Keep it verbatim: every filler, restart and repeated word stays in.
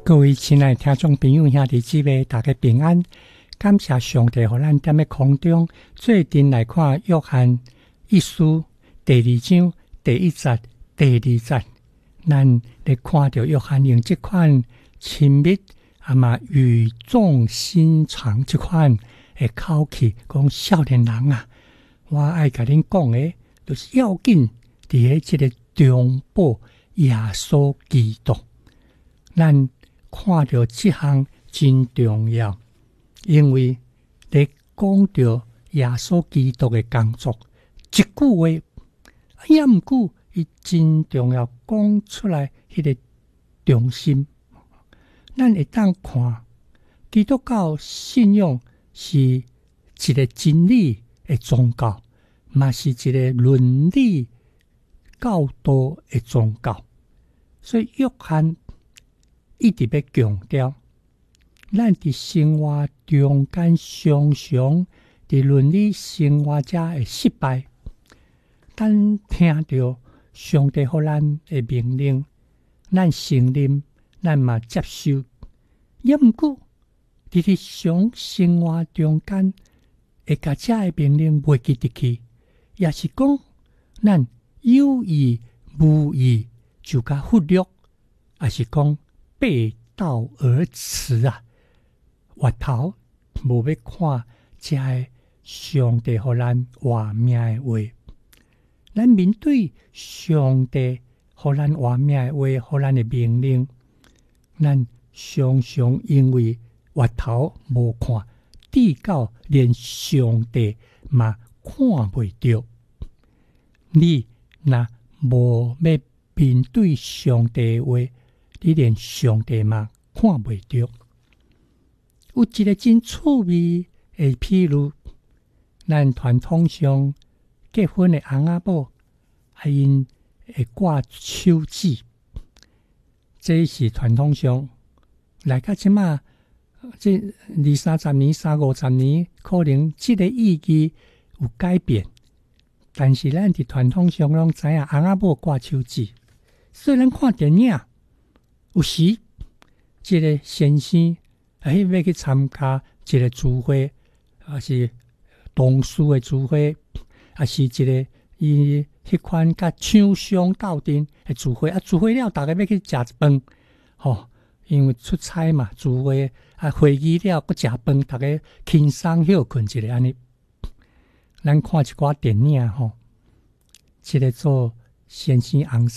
各位亲爱的听众朋友兄弟姊妹，大家平安。感谢上帝互咱踮咧空中做阵来看约翰一书第二章第一节第二节，咱咧看到约翰用这款亲密啊嘛语重心长这款的口气讲，少年人啊，我爱甲恁讲的就是要紧伫咧这个中保耶稣基督。咱看到这项真重要，因为咧讲到耶稣基督的工作，一句话也毋过，伊真重要讲出来迄个中心。咱会当看基督教信仰是一个真理的宗教，嘛是一个伦理教导的宗教，所以约翰一直要强调，咱伫生活中间常常伫伦理生活者会失败，但听到上帝互咱的命令，咱承认，咱嘛接受，也毋过伫日常生活中间会甲这个命令袂记得去，也是讲咱有意无意就甲忽略，也是讲背道而驰啊！回头无要看这个上帝互咱活命的话，咱面对上帝互咱活命的话，互咱的命令，咱常常因为回头无看，至到连上帝嘛看袂到。你若无要面对上帝的话，你连上帝嘛看袂到。有一个真趣味的譬如，咱传统上结婚的翁仔某，啊因会挂手指，这是传统上来到即马，这二三十年、三五十年，可能这个意义有改变。但是咱伫传统上拢知影翁仔某挂手指，虽然看电影，有时这个先生哎要去参加一个聚会，还是同事的聚会，还是一个伊迄款甲厂商斗阵的聚会啊，聚会了，大家要去食一饭，吼、哦，因为出差嘛，聚会啊，会议了，搁食饭，大家轻松休困一下安尼。咱看一寡电影吼，一个做先生翁